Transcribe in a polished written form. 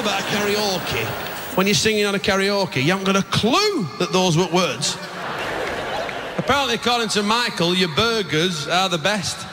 about karaoke? When you're singing on a karaoke, you haven't got a clue that those were words. Apparently, according to Michael, your burgers are the best.